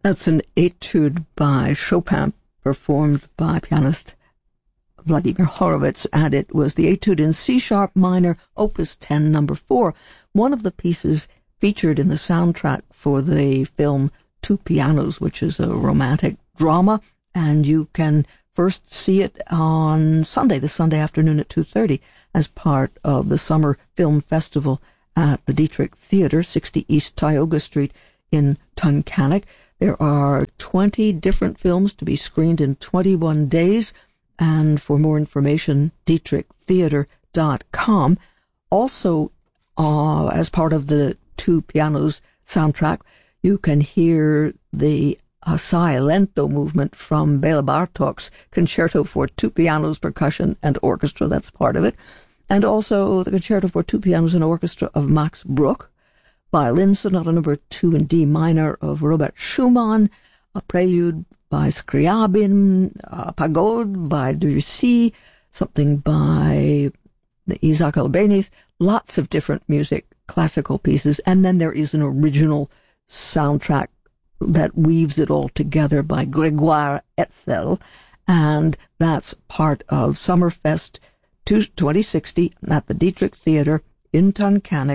That's an etude by Chopin, performed by pianist Vladimir Horowitz, and it was the etude in C-sharp minor, Opus 10, number 4, one of the pieces featured in the soundtrack for the film Two Pianos, which is a romantic drama, and you can first see it on Sunday, the Sunday afternoon at 2:30, as part of the Summer Film Festival at the Dietrich Theater, 60 East Tioga Street in Tunkhannock. There are 20 different films to be screened in 21 days, and for more information, dietrichtheater.com. Also, as part of the Two Pianos soundtrack, you can hear the Assai Lento movement from Bela Bartok's Concerto for Two Pianos, Percussion and Orchestra. That's part of it. And also the Concerto for Two Pianos and Orchestra of Max Bruch, Violin Sonata number 2 in D minor of Robert Schumann, a Prelude by Scriabin, a Pagode by Debussy, something by Isaac Albéniz, lots of different music, classical pieces, and then there is an original soundtrack that weaves it all together by Grégoire Hetzel, and that's part of Summerfest 2060 at the Dietrich Theater in Tunkhannock,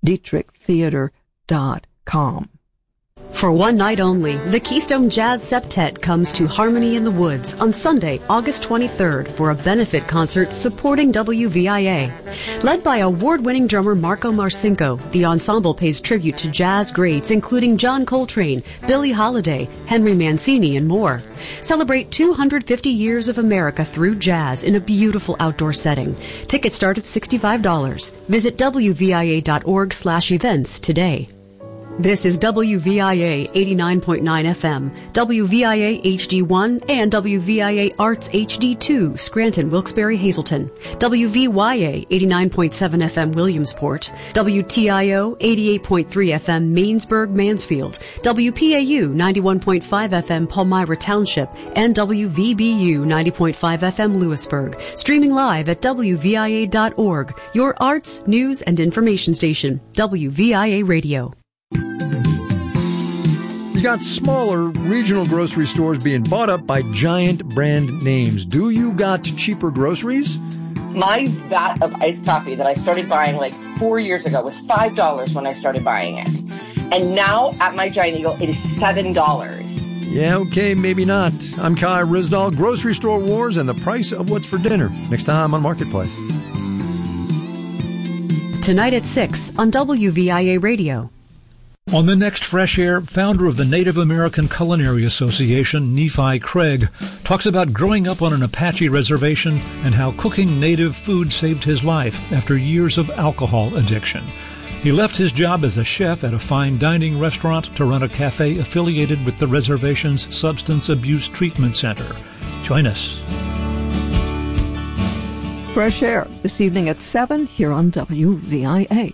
dietrichtheater.com. For one night only, the Keystone Jazz Septet comes to Harmony in the Woods on Sunday, August 23rd for a benefit concert supporting WVIA. Led by award-winning drummer Marco Marcinko, the ensemble pays tribute to jazz greats including John Coltrane, Billie Holiday, Henry Mancini, and more. Celebrate 250 years of America through jazz in a beautiful outdoor setting. Tickets start at $65. Visit WVIA.org/events today. This is WVIA 89.9 FM, WVIA HD1, and WVIA Arts HD2, Scranton, Wilkes-Barre, Hazleton, WVYA 89.7 FM, Williamsport, WTIO 88.3 FM, Mainsburg, Mansfield, WPAU 91.5 FM, Palmyra Township, and WVBU 90.5 FM, Lewisburg. Streaming live at WVIA.org, your arts, news, and information station, WVIA Radio. You got smaller regional grocery stores being bought up by giant brand names. Do you got cheaper groceries? My vat of iced coffee that I started buying like 4 years ago was $5 when I started buying it. And now at my Giant Eagle, it is $7. Yeah, okay, maybe not. I'm Kai Risdahl, Grocery Store Wars and the Price of What's for Dinner. Next time on Marketplace. Tonight at 6 on WVIA Radio. On the next Fresh Air, founder of the Native American Culinary Association, Nephi Craig, talks about growing up on an Apache reservation and how cooking native food saved his life after years of alcohol addiction. He left his job as a chef at a fine dining restaurant to run a cafe affiliated with the reservation's Substance Abuse Treatment Center. Join us. Fresh Air, this evening at 7 here on WVIA.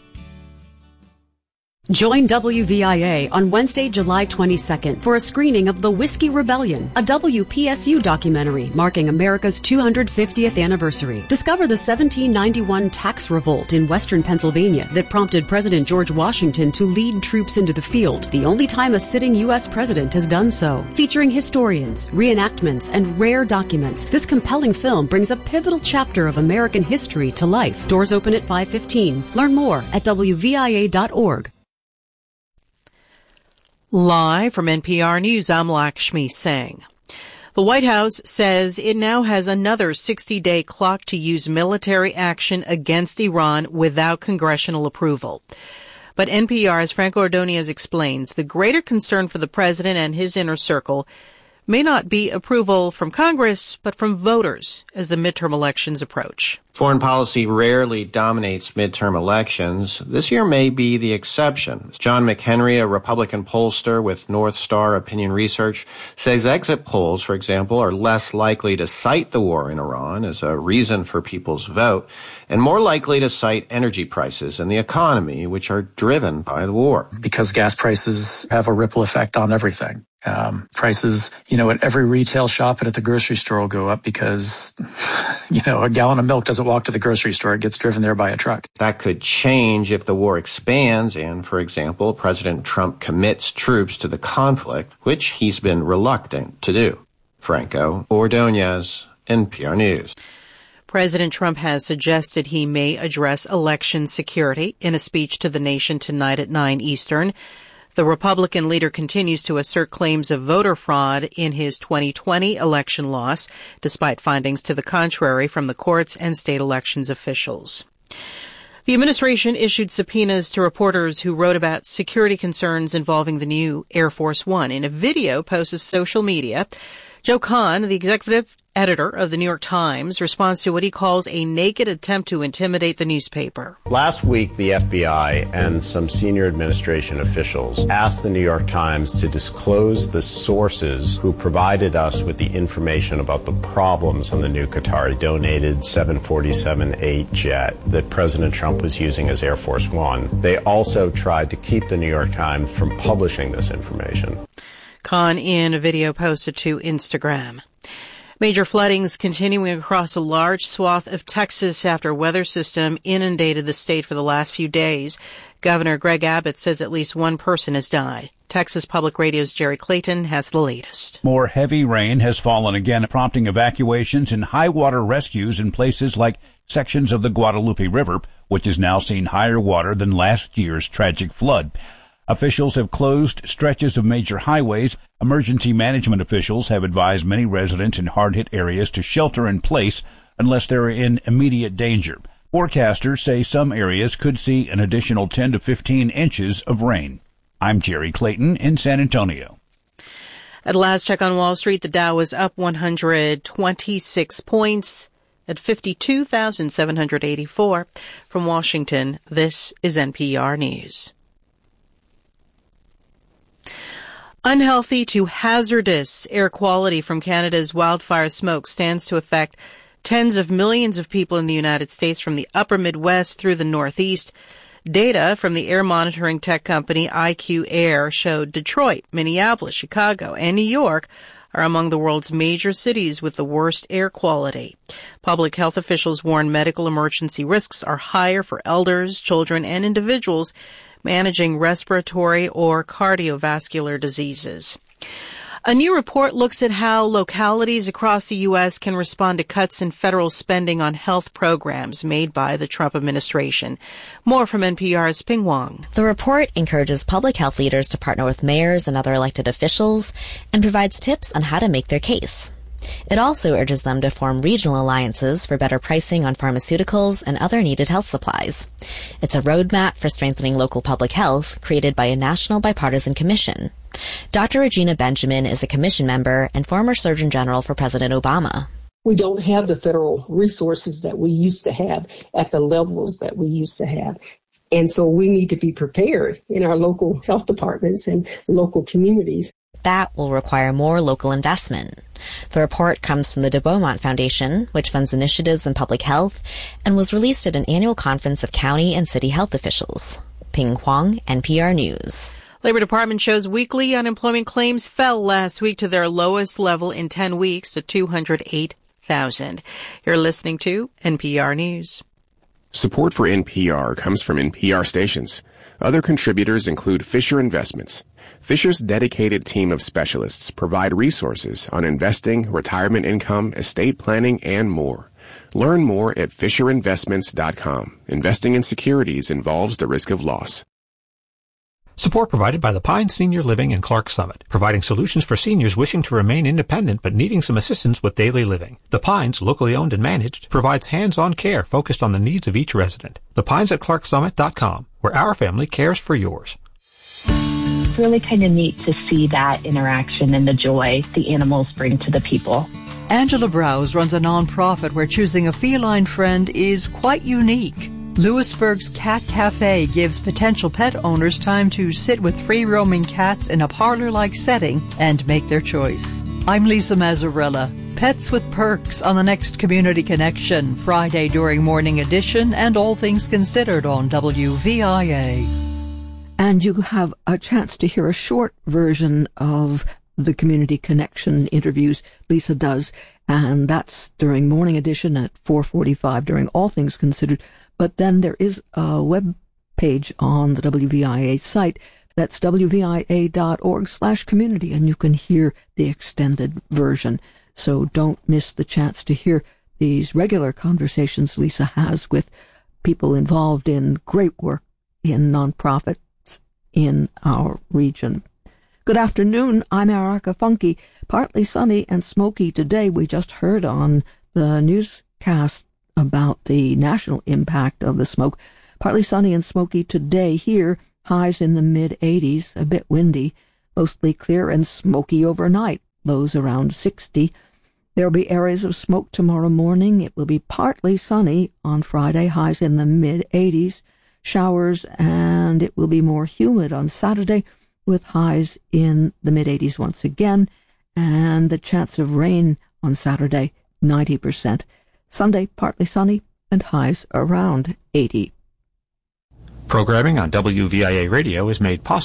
Join WVIA on Wednesday, July 22nd for a screening of The Whiskey Rebellion, a WPSU documentary marking America's 250th anniversary. Discover the 1791 tax revolt in western Pennsylvania that prompted President George Washington to lead troops into the field, the only time a sitting U.S. president has done so. Featuring historians, reenactments, and rare documents, this compelling film brings a pivotal chapter of American history to life. Doors open at 5:15. Learn more at WVIA.org. Live from NPR News, I'm Lakshmi Singh. The White House says it now has another 60-day clock to use military action against Iran without congressional approval. But NPR's Franco Ordonez explains the greater concern for the president and his inner circle may not be approval from Congress, but from voters as the midterm elections approach. Foreign policy rarely dominates midterm elections. This year may be the exception. John McHenry, a Republican pollster with North Star Opinion Research, says exit polls, for example, are less likely to cite the war in Iran as a reason for people's vote, and more likely to cite energy prices and the economy, which are driven by the war. Because gas prices have a ripple effect on everything. Prices, at every retail shop and at the grocery store will go up because, a gallon of milk doesn't walk to the grocery store. It gets driven there by a truck. That could change if the war expands and, for example, President Trump commits troops to the conflict, which he's been reluctant to do. Franco Ordonez, NPR News. President Trump has suggested he may address election security in a speech to the nation tonight at 9 Eastern. The Republican leader continues to assert claims of voter fraud in his 2020 election loss, despite findings to the contrary from the courts and state elections officials. The administration issued subpoenas to reporters who wrote about security concerns involving the new Air Force One. In a video posted to social media, Joe Kahn, the executive editor of the New York Times, responds to what he calls a naked attempt to intimidate the newspaper. Last week, the FBI and some senior administration officials asked the New York Times to disclose the sources who provided us with the information about the problems on the new Qatari-donated 747-8 jet that President Trump was using as Air Force One. They also tried to keep the New York Times from publishing this information. Kahn in a video posted to Instagram. Major floodings continuing across a large swath of Texas after a weather system inundated the state for the last few days. Governor Greg Abbott says at least one person has died. Texas Public Radio's Jerry Clayton has the latest. More heavy rain has fallen again, prompting evacuations and high water rescues in places like sections of the Guadalupe River, which has now seen higher water than last year's tragic flood. Officials have closed stretches of major highways. Emergency management officials have advised many residents in hard-hit areas to shelter in place unless they're in immediate danger. Forecasters say some areas could see an additional 10 to 15 inches of rain. I'm Jerry Clayton in San Antonio. At last check on Wall Street, the Dow was up 126 points at 52,784. From Washington, this is NPR News. Unhealthy to hazardous air quality from Canada's wildfire smoke stands to affect tens of millions of people in the United States from the upper Midwest through the Northeast. Data from the air monitoring tech company IQ Air showed Detroit, Minneapolis, Chicago, and New York are among the world's major cities with the worst air quality. Public health officials warn medical emergency risks are higher for elders, children, and individuals managing respiratory or cardiovascular diseases. A new report looks at how localities across the U.S. can respond to cuts in federal spending on health programs made by the Trump administration. More from NPR's Ping Wong. The report encourages public health leaders to partner with mayors and other elected officials and provides tips on how to make their case. It also urges them to form regional alliances for better pricing on pharmaceuticals and other needed health supplies. It's a roadmap for strengthening local public health created by a national bipartisan commission. Dr. Regina Benjamin is a commission member and former Surgeon General for President Obama. We don't have the federal resources that we used to have at the levels that we used to have. And so we need to be prepared in our local health departments and local communities. That will require more local investment. The report comes from the De Beaumont Foundation, which funds initiatives in public health, and was released at an annual conference of county and city health officials. Ping Huang, NPR News. Labor Department shows weekly unemployment claims fell last week to their lowest level in 10 weeks to 208,000. You're listening to NPR News. Support for NPR comes from NPR stations. Other contributors include Fisher Investments. Fisher's dedicated team of specialists provide resources on investing, retirement income, estate planning, and more. Learn more at FisherInvestments.com. Investing in securities involves the risk of loss. Support provided by the Pines Senior Living in Clark Summit, providing solutions for seniors wishing to remain independent but needing some assistance with daily living. The Pines, locally owned and managed, provides hands-on care focused on the needs of each resident. The Pines at ClarkSummit.com, where our family cares for yours. It's really kind of neat to see that interaction and the joy the animals bring to the people. Angela Browse runs a nonprofit where choosing a feline friend is quite unique. Lewisburg's Cat Cafe gives potential pet owners time to sit with free-roaming cats in a parlor-like setting and make their choice. I'm Lisa Mazzarella. Pets with Perks on the next Community Connection, Friday during Morning Edition and All Things Considered on WVIA. And you have a chance to hear a short version of the Community Connection interviews Lisa does, and that's during Morning Edition at 4:45 during All Things Considered. But then there is a web page on the WVIA site. That's wvia.org/community, and you can hear the extended version. So don't miss the chance to hear these regular conversations Lisa has with people involved in great work in nonprofits in our region. Good afternoon, I'm Erica Funke. Partly sunny and smoky today. We just heard on the newscast about the national impact of the smoke. Partly sunny and smoky today here, highs in the mid-80s, a bit windy, mostly clear and smoky overnight, lows around 60. There will be areas of smoke tomorrow morning. It will be partly sunny on Friday, highs in the mid-80s, showers, and it will be more humid on Saturday with highs in the mid-80s once again, and the chance of rain on Saturday, 90%. Sunday, partly sunny and highs around 80. Programming on WVIA Radio is made possible